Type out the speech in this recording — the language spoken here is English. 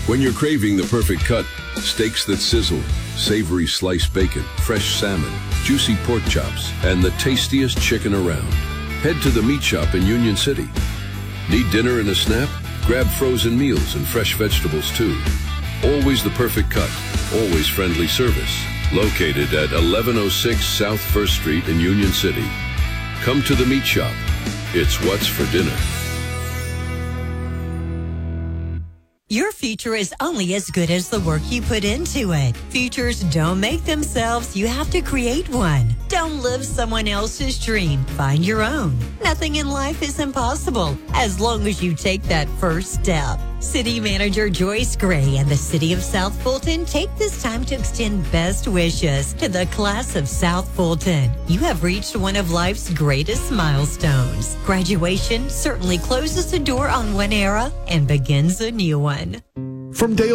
When you're craving the perfect cut, steaks that sizzle, savory sliced bacon, fresh salmon, juicy pork chops, and the tastiest chicken around, head to the Meat Shop in Union City. Need dinner in a snap? Grab frozen meals and fresh vegetables too. Always the perfect cut, always friendly service. Located at 1106 South 1st Street in Union City. Come to the Meat Shop. It's what's for dinner. Your future is only as good as the work you put into it. Futures don't make themselves. You have to create one. Don't live someone else's dream. Find your own. Nothing in life is impossible as long as you take that first step. City Manager Joyce Gray and the City of South Fulton take this time to extend best wishes to the class of South Fulton. You have reached one of life's greatest milestones. Graduation certainly closes the door on one era and begins a new one. From day